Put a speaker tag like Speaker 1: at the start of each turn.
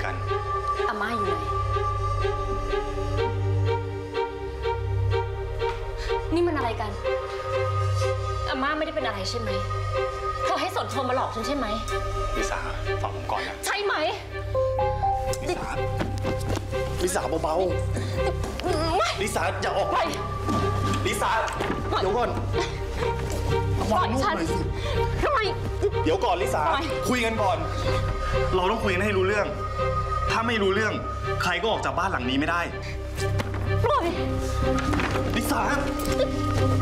Speaker 1: กัน
Speaker 2: อาม่าอยู่ไหนนี่มันอะไรกันอาม่าไม่ได้เป็นอะไรใช่ไหมเธอให้สนชมมาหลอกฉันใช่ไหม
Speaker 1: ลิสาฟังผมก่อนนะ
Speaker 2: ใช่ไหม
Speaker 1: ลิสาเบาๆลิสาอย่าออกไปลิสาเดี๋ยวก่อน
Speaker 2: ปล่อยฉันทำไม
Speaker 1: เดี๋ยวก่อนลิสาคุยกันก่อนเราต้องคุยกันให้รู้เรื่องถ้าไม่รู้เรื่องใครก็ออกจากบ้านหลังนี้ไม่ได้
Speaker 2: ปล่อย
Speaker 1: ลิสา